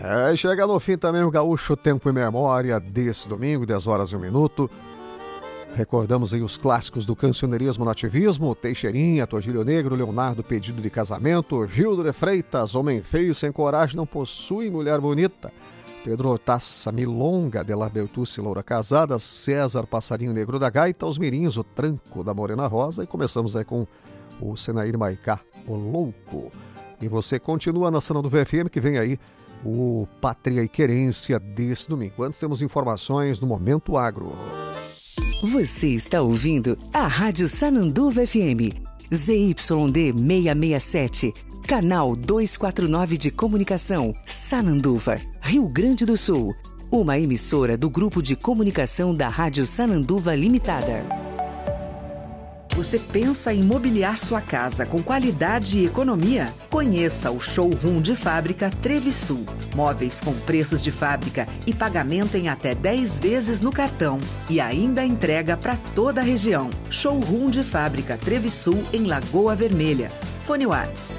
Chega no fim também o Gaúcho Tempo e Memória desse domingo, 10 horas e 1 minuto. Recordamos aí os clássicos do cancioneirismo nativismo: Teixeirinha, Togilho Negro, Leonardo Pedido de Casamento, Gildo de Freitas, Homem Feio Sem Coragem Não Possui Mulher Bonita, Pedro Hortaça, Milonga, Delar Bertucci, Loura Casada, César Passarinho Negro da Gaita, Os Mirins, O Tranco da Morena Rosa, e começamos aí com o Senair Maicá, O Louco. E você continua na Cena do VFM, que vem aí o Pátria e Querência desse domingo. Antes temos informações no Momento Agro. Você está ouvindo a Rádio Sananduva FM, ZYD 667, canal 249 de comunicação, Sananduva, Rio Grande do Sul. Uma emissora do Grupo de Comunicação da Rádio Sananduva Limitada. Você pensa em mobiliar sua casa com qualidade e economia? Conheça o Showroom de Fábrica Trevisul. Móveis com preços de fábrica e pagamento em até 10 vezes no cartão. E ainda entrega para toda a região. Showroom de Fábrica Trevisul em Lagoa Vermelha. Fone WhatsApp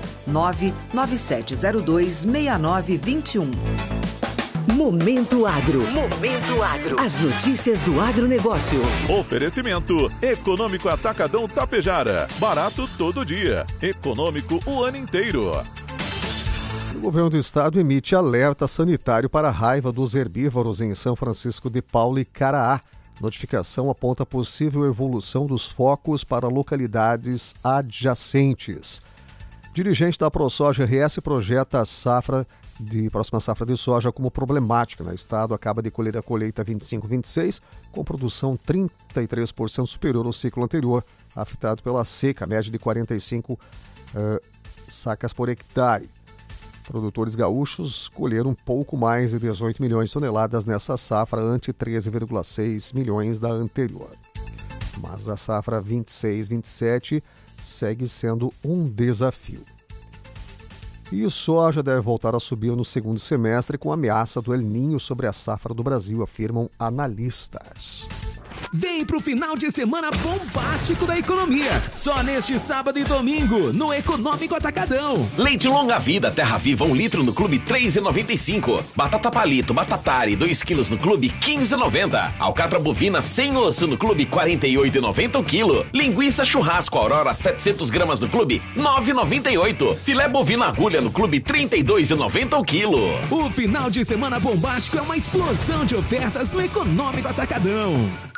997026921. Momento Agro. Momento Agro. As notícias do agronegócio. Oferecimento Econômico Atacadão Tapejara. Barato todo dia. Econômico o ano inteiro. O governo do estado emite alerta sanitário para a raiva dos herbívoros em São Francisco de Paula e Caraá. Notificação aponta possível evolução dos focos para localidades adjacentes. Dirigente da ProSoja RS projeta a próxima safra de soja como problemática. O estado acaba de colher a colheita 25-26, com produção 33% superior ao ciclo anterior, afetado pela seca, média de 45 sacas por hectare. Produtores gaúchos colheram um pouco mais de 18 milhões de toneladas nessa safra, ante 13,6 milhões da anterior. Mas a safra 26-27 segue sendo um desafio. E o soja deve voltar a subir no segundo semestre com a ameaça do El Niño sobre a safra do Brasil, afirmam analistas. Vem pro final de semana bombástico da economia. Só neste sábado e domingo, no Econômico Atacadão. Leite longa vida, Terra Viva, 1 litro no clube, R$3,95. Batata palito, batatari, 2 quilos no clube, R$15,90. Alcatra bovina, sem osso no clube, R$48,90 o quilo. Linguiça churrasco Aurora, 700 gramas no clube, R$9,98. Filé bovina agulha no clube, R$32,90 o quilo. O final de semana bombástico é uma explosão de ofertas no Econômico Atacadão.